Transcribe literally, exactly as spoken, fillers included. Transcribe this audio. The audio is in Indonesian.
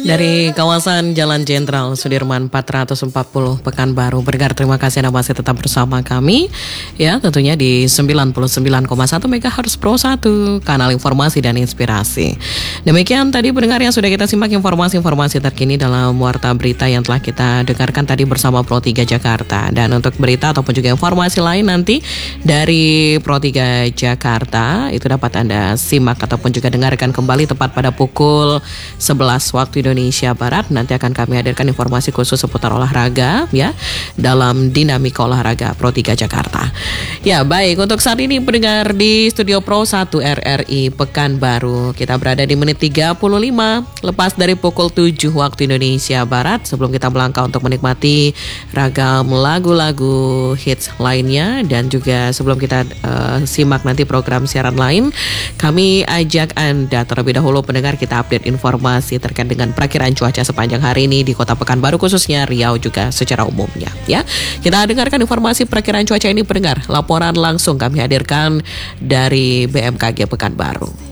Dari kawasan Jalan Jenderal Sudirman empat ratus empat puluh Pekanbaru. Bergar, terima kasih Anda masih tetap bersama kami. Ya, tentunya di sembilan puluh sembilan koma satu megahertz Pro satu, kanal informasi dan inspirasi. Demikian tadi pendengar yang sudah kita simak informasi-informasi terkini dalam warta berita yang telah kita dengarkan tadi bersama Pro tiga Jakarta. Dan untuk berita ataupun juga informasi lain nanti dari Pro tiga Jakarta itu dapat Anda simak ataupun juga dengarkan kembali tepat pada pukul sebelas waktu Indonesia Barat. Nanti akan kami hadirkan informasi khusus seputar olahraga ya dalam Dinamika Olahraga Pro tiga Jakarta. Ya, baik, untuk saat ini pendengar di Studio Pro satu R R I Pekanbaru, kita berada di menit tiga puluh lima lepas dari pukul tujuh waktu Indonesia Barat. Sebelum kita melangkah untuk menikmati ragam lagu-lagu hits lainnya dan juga sebelum kita uh, simak nanti program siaran lain, kami ajak Anda terlebih dahulu pendengar kita update informasi terkait dengan perakiraan cuaca sepanjang hari ini di Kota Pekanbaru, khususnya Riau juga secara umumnya ya. Kita dengarkan informasi perakiraan cuaca ini pendengar. Laporan langsung kami hadirkan dari B M K G Pekanbaru.